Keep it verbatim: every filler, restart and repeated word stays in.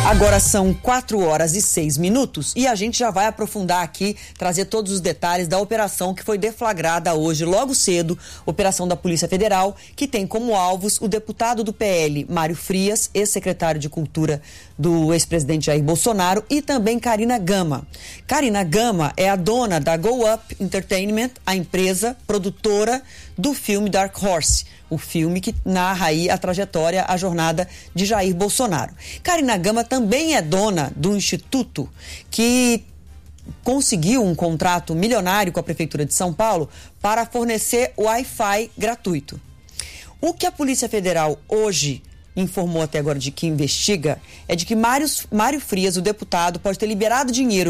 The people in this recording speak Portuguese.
Agora são quatro horas e seis minutos e a gente já vai aprofundar aqui, trazer todos os detalhes da operação que foi deflagrada hoje, logo cedo, operação da Polícia Federal, que tem como alvos o deputado do P L, Mário Frias, ex-secretário de Cultura do ex-presidente Jair Bolsonaro, e também Karina Gama. Karina Gama é a dona da Go Up Entertainment, a empresa produtora do filme Dark Horse, o filme que narra aí a trajetória, a jornada de Jair Bolsonaro. Karina Gama também é dona do instituto que conseguiu um contrato milionário com a Prefeitura de São Paulo para fornecer Wi-Fi gratuito. O que a Polícia Federal hoje informou até agora de que investiga é de que Mário, Mário Frias, o deputado, pode ter liberado dinheiro